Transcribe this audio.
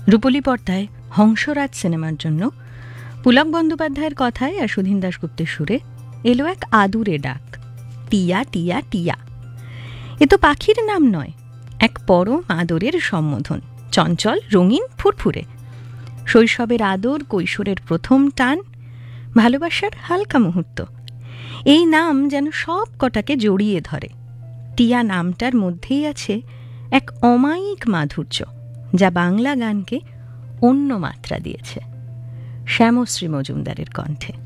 রূপলী পর্দায় হংসরাজ সিনেমার জন্য পুলক বন্দ্যোপাধ্যায়ের কথায় আর সুধীন দাশগুপ্তের সুরে এলো এক আদুরে ডাক, টিয়া টিয়া টিয়া। এ তো পাখির নাম নয়, এক পরম আদরের সম্বোধন, চঞ্চল, রঙিন, ফুরফুরে। শৈশবের আদর, কৈশোরের প্রথম টান, ভালোবাসার হালকা মুহূর্ত। এই নাম যেন সব কটাকে জড়িয়ে ধরে। টিয়া নামটার মধ্যেই আছে এক অমায়িক মাধুর্য, যা বাংলা গানকে অন্য মাত্রা দিয়েছে। শ্যামশ্রী মজুমদারের কণ্ঠে।